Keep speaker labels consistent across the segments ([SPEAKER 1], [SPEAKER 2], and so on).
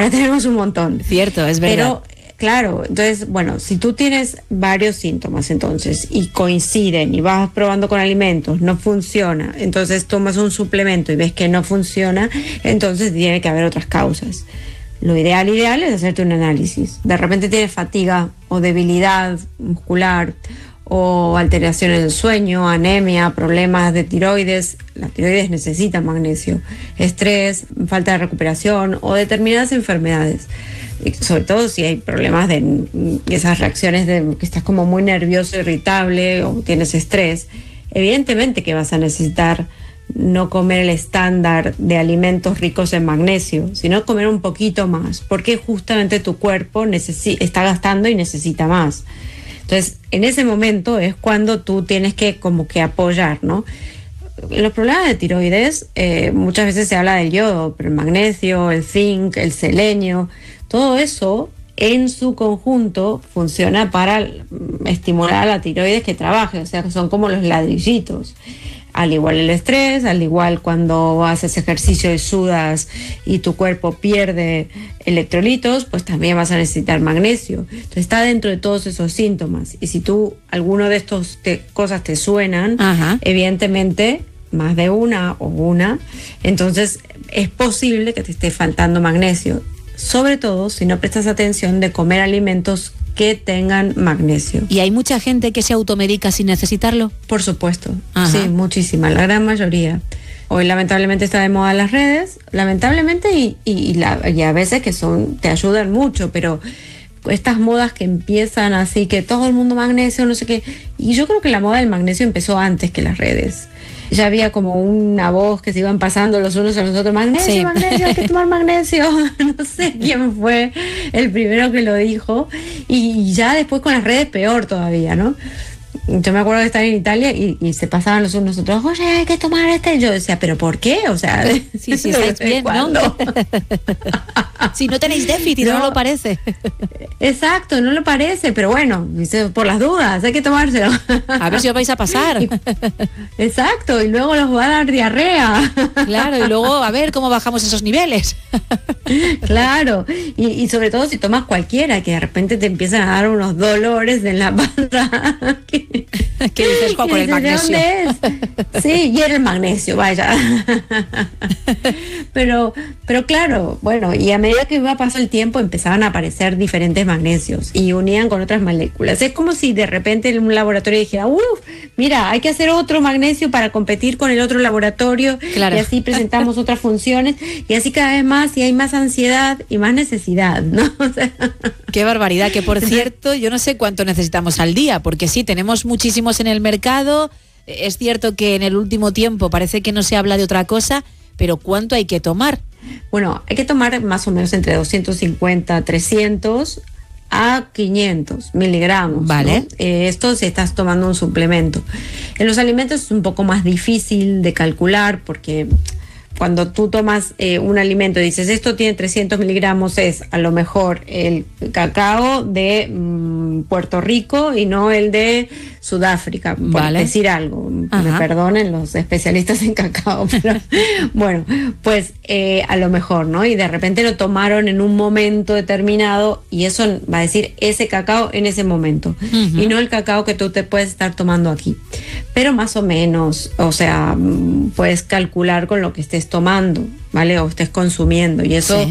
[SPEAKER 1] ahora tenemos un montón.
[SPEAKER 2] Cierto, es verdad.
[SPEAKER 1] Pero, claro, entonces, bueno, si tú tienes varios síntomas entonces y coinciden y vas probando con alimentos, no funciona, entonces tomas un suplemento y ves que no funciona, entonces tiene que haber otras causas. Lo ideal es hacerte un análisis. De repente tienes fatiga o debilidad muscular o alteraciones del sueño, anemia, problemas de tiroides. La tiroides necesita magnesio, estrés, falta de recuperación o determinadas enfermedades. Y sobre todo si hay problemas de esas reacciones de que estás como muy nervioso, irritable o tienes estrés, evidentemente que vas a necesitar no comer el estándar de alimentos ricos en magnesio, sino comer un poquito más, porque justamente tu cuerpo está gastando y necesita más. Entonces, en ese momento es cuando tú tienes que como que apoyar, ¿no? En los problemas de tiroides, muchas veces se habla del yodo, pero el magnesio, el zinc, el selenio, todo eso en su conjunto funciona para estimular a la tiroides que trabaje, o sea, son como los ladrillitos. Al igual el estrés, al igual cuando haces ejercicio y sudas y tu cuerpo pierde electrolitos, pues también vas a necesitar magnesio. Entonces está dentro de todos esos síntomas. Y si tú, alguno de estos cosas te suenan, evidentemente, más de una, entonces es posible que te esté faltando magnesio. Sobre todo si no prestas atención de comer alimentos que tengan magnesio.
[SPEAKER 2] ¿Y hay mucha gente que se automedica sin necesitarlo?
[SPEAKER 1] Por supuesto, sí, muchísima, la gran mayoría. Hoy lamentablemente está de moda las redes, lamentablemente y a veces que te ayudan mucho, pero estas modas que empiezan así, que todo el mundo magnesio, no sé qué, y yo creo que la moda del magnesio empezó antes que las redes. Ya había como una voz que se iban pasando los unos a los otros, magnesio, hay que tomar magnesio. No sé quién fue el primero que lo dijo. Y ya después con las redes peor todavía, ¿no? Yo me acuerdo de estar en Italia y se pasaban los unos a los otros, oye, hay que tomar este. Y yo decía, ¿pero por qué? O sea,
[SPEAKER 2] sí, estáis bien, ¿no? Si no tenéis déficit, no lo parece.
[SPEAKER 1] Exacto, no lo parece, pero bueno, dice, por las dudas, hay que tomárselo.
[SPEAKER 2] A ver si os vais a pasar.
[SPEAKER 1] Exacto, y luego los va a dar diarrea.
[SPEAKER 2] Claro, y luego a ver cómo bajamos esos niveles.
[SPEAKER 1] Claro, y sobre todo si tomas cualquiera, que de repente te empiezan a dar unos dolores en la panza.
[SPEAKER 2] ¿Qué dices, con el magnesio?
[SPEAKER 1] ¿De dónde es? Sí, y era el magnesio, vaya. Pero claro, bueno, y a medida que iba pasando el tiempo empezaban a aparecer diferentes magnesios y unían con otras moléculas. Es como si de repente en un laboratorio dijera, mira, hay que hacer otro magnesio para competir con el otro laboratorio, claro. Y así presentamos otras funciones y así cada vez más, y hay más ansiedad y más necesidad, ¿no? O sea,
[SPEAKER 2] qué barbaridad, que por cierto, yo no sé cuánto necesitamos al día, porque sí, tenemos muchísimos en el mercado. Es cierto que en el último tiempo parece que no se habla de otra cosa, pero ¿cuánto hay que tomar?
[SPEAKER 1] Bueno, hay que tomar más o menos entre 250, 300 a 500 miligramos.
[SPEAKER 2] Vale.
[SPEAKER 1] ¿No? Esto si estás tomando un suplemento. En los alimentos es un poco más difícil de calcular porque cuando tú tomas un alimento y dices esto tiene 300 miligramos, es a lo mejor el cacao de Puerto Rico y no el de Sudáfrica, por decir algo. Me perdonen los especialistas en cacao, pero bueno, pues a lo mejor, ¿no? Y de repente lo tomaron en un momento determinado y eso va a decir ese cacao en ese momento y no el cacao que tú te puedes estar tomando aquí. Pero más o menos, o sea, puedes calcular con lo que estés tomando, ¿vale? O estés consumiendo y eso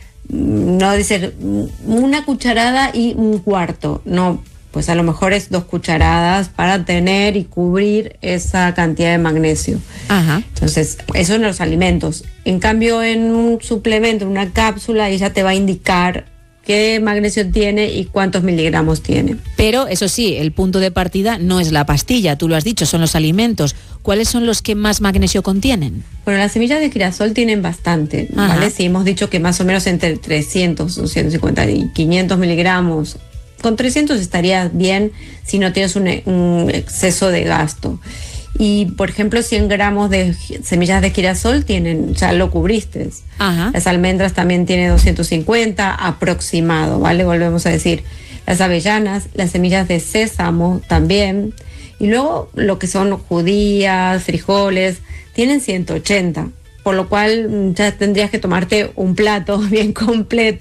[SPEAKER 1] no dice una cucharada y un cuarto, no, pues a lo mejor es 2 cucharadas para tener y cubrir esa cantidad de magnesio. Entonces, eso en los alimentos. En cambio, en un suplemento, en una cápsula, ella te va a indicar qué magnesio tiene y cuántos miligramos tiene.
[SPEAKER 2] Pero eso sí, el punto de partida no es la pastilla, tú lo has dicho, son los alimentos. ¿Cuáles son los que más magnesio contienen?
[SPEAKER 1] Bueno, las semillas de girasol tienen bastante, ¿vale? Sí, hemos dicho que más o menos entre 300, 250 y 500 miligramos. Con 300 estaría bien si no tienes un exceso de gasto. Y, por ejemplo, 100 gramos de semillas de girasol ya lo cubriste. Las almendras también tienen 250 aproximado, ¿vale? Volvemos a decir, las avellanas, las semillas de sésamo también. Y luego lo que son judías, frijoles, tienen 180. Por lo cual ya tendrías que tomarte un plato bien completo